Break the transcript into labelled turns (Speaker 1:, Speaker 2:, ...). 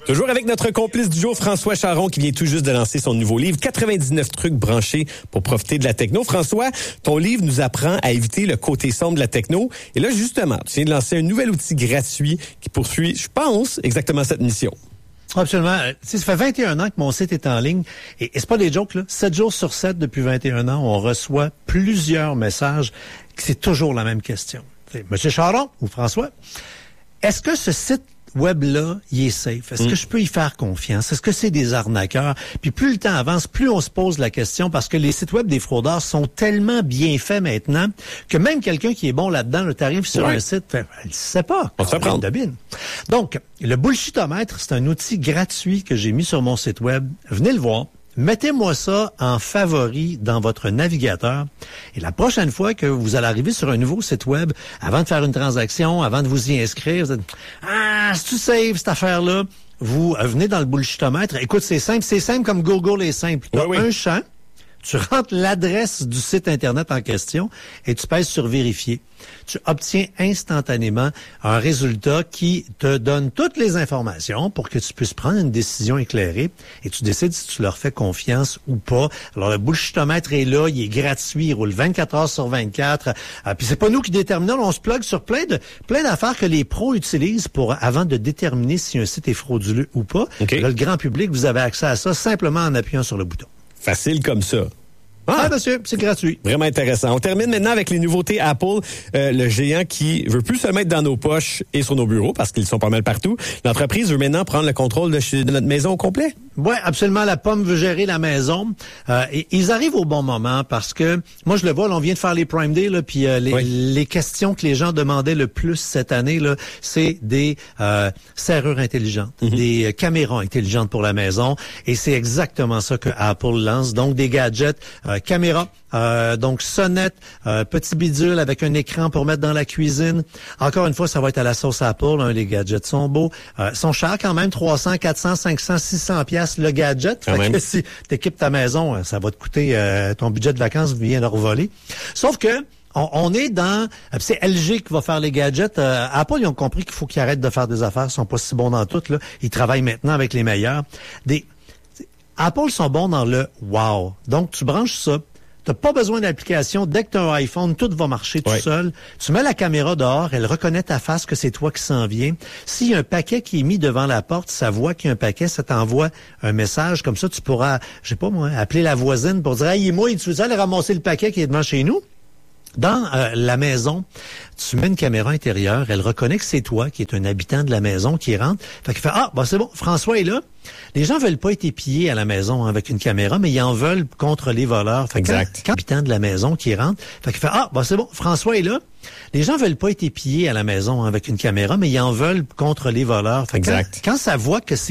Speaker 1: Toujours avec notre complice du jour, François Charon, qui vient tout juste de lancer son nouveau livre, 99 trucs branchés pour profiter de la techno. François, ton livre nous apprend à éviter le côté sombre de la techno. Et là, justement, tu viens de lancer un nouvel outil gratuit qui poursuit, je pense, exactement cette mission.
Speaker 2: Absolument. Ça fait 21 ans que mon site est en ligne. Et c'est pas des jokes, là. 7 jours sur 7, depuis 21 ans, on reçoit plusieurs messages. C'est toujours la même question. C'est Monsieur Charon ou François, est-ce que ce site web-là, il est safe? Est-ce que je peux y faire confiance? Est-ce que c'est des arnaqueurs? Puis plus le temps avance, plus on se pose la question parce que les sites web des fraudeurs sont tellement bien faits maintenant que même quelqu'un qui est bon là-dedans, le t'arrive sur un site, elle ne sait pas.
Speaker 1: On se fait prendre.
Speaker 2: Donc, le bullshitomètre, c'est un outil gratuit que j'ai mis sur mon site web. Venez le voir. Mettez-moi ça en favori dans votre navigateur. Et la prochaine fois que vous allez arriver sur un nouveau site web, avant de faire une transaction, avant de vous y inscrire, vous dites « Ah, c'est-tu safe cette affaire-là? » Vous venez dans le bullshitomètre. Écoute, c'est simple comme Google est simple. Tu as un champ, tu rentres l'adresse du site Internet en question et tu pèses sur « Vérifier ». Tu obtiens instantanément un résultat qui te donne toutes les informations pour que tu puisses prendre une décision éclairée et tu décides si tu leur fais confiance ou pas. Alors, le bullshitomètre est là, il est gratuit, il roule 24 heures sur 24. Puis c'est pas nous qui déterminons, on se plug sur plein d'affaires que les pros utilisent avant de déterminer si un site est frauduleux ou pas.
Speaker 1: Okay.
Speaker 2: Là, le grand public, vous avez accès à ça simplement en appuyant sur le bouton.
Speaker 1: Facile comme ça.
Speaker 2: Ah, monsieur, c'est gratuit.
Speaker 1: Vraiment intéressant. On termine maintenant avec les nouveautés Apple, le géant qui veut plus se mettre dans nos poches et sur nos bureaux parce qu'ils sont pas mal partout. L'entreprise veut maintenant prendre le contrôle de notre maison au complet.
Speaker 2: Oui, absolument. La pomme veut gérer la maison. Et ils arrivent au bon moment parce que, moi je le vois, là, on vient de faire les Prime Day, là, puis les questions que les gens demandaient le plus cette année, là, c'est des serrures intelligentes, des caméras intelligentes pour la maison. Et c'est exactement ça que Apple lance. Donc des gadgets, caméra, donc sonnette, petit bidule avec un écran pour mettre dans la cuisine. Encore une fois, ça va être à la sauce Apple. Hein, les gadgets sont beaux. Sont chers quand même, 300, 400, 500, 600 piastres le gadget. Fait que si t'équipes ta maison, ça va te coûter ton budget de vacances vient de revoler. Sauf que on est dans... C'est LG qui va faire les gadgets. Apple, ils ont compris qu'il faut qu'ils arrêtent de faire des affaires. Ils sont pas si bons dans tout. Là. Ils travaillent maintenant avec les meilleurs. Apple sont bons dans le wow. Donc, tu branches ça. T'as pas besoin d'application. Dès que tu as un iPhone, tout va marcher tout seul. Tu mets la caméra dehors, elle reconnaît ta face que c'est toi qui s'en viens. S'il y a un paquet qui est mis devant la porte, ça voit qu'il y a un paquet, ça t'envoie un message. Comme ça, tu pourras, je sais pas moi, appeler la voisine pour dire « Hey, moi, tu veux aller ramasser le paquet qui est devant chez nous? » Dans la maison, tu mets une caméra intérieure, elle reconnaît que c'est toi qui es un habitant de la maison qui rentre. Fait qu'il fait « Ah, bah c'est bon, François est là. » Les gens veulent pas être épiés à la maison avec une caméra, mais ils en veulent contre les voleurs. Fait quand habitant de la maison qui rentre, fait qu'il fait « Ah, bah c'est bon, François est là. » Les gens veulent pas être épiés à la maison avec une caméra, mais ils en veulent contre les voleurs. Fait quand ça voit que c'est